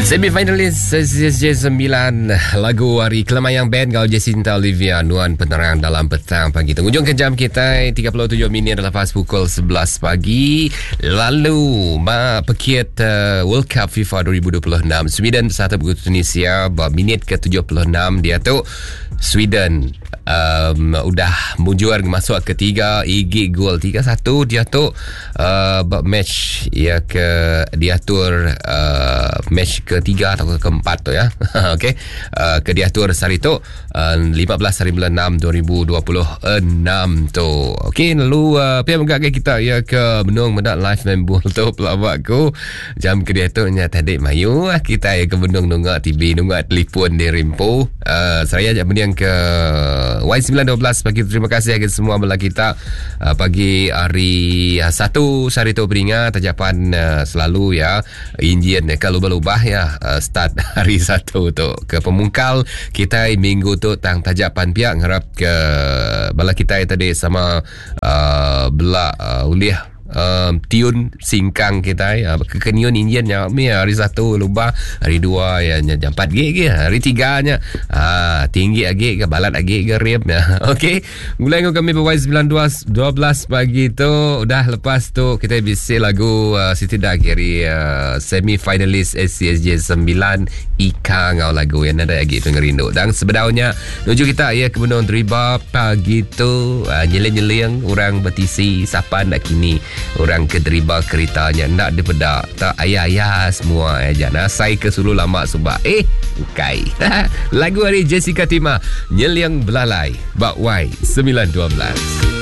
Semi-finalis SSJ 9 lagu hari Kelamayang Band Kau Jacinta Olivia Nuan Penerang dalam petang pagi. Penghujung jam kita 37 minit lepas pukul 11 pagi. Lalu pekiat World Cup FIFA 2026 Sweden bersama Tunisia minit ke-76 dia tu Sweden udah mujur masuk ketiga IG gol 3-1 dia tu match ya ke diatur match ketiga atau keempat tu ya. Okey, ke diatur hari tu 15 hari bulan 6 2026 tu. Okey, lalu pergi menggak kita ya ke Benung Medak live membol tu pelawak ku jam ke diaturnya tadi mayu kita ya ke Benung nunggak TV nunggak telefon di Rimpo. Saya ajak mendiang ke Y912 pagi. Terima kasih kepada semua bela kita pagi hari satu hari tu peringat tajapan selalu ya Indian kalau berubah ya start hari satu tu ke pemungkal kita minggu tu tang tajapan pihak harap ke bala kita tadi sama bela uliah tiun singkang kita kekeniun Indian nya hari satu lupa hari dua ya jam 4 ge hari tiga nya tinggi age ke balat age ke rip ya. Okey, mulai kami berwai 12 pagi tu dah lepas tu kita bisi lagu Siti Dagiri semi finalis SCSJ 9 Ika ngau lagu yang ada lagi pengerindu dan sebenarnya menuju kita ya ke Benung Driba pagi tu nyeleng-nyeleng orang bertisi sapan nak kini orang ke Driba keritanya nak dipedak tak ayah-ayah semua jana saya ke Sulu lama subak ukai lagu hari Jessica Tima nyeliang belalai bak Y 912.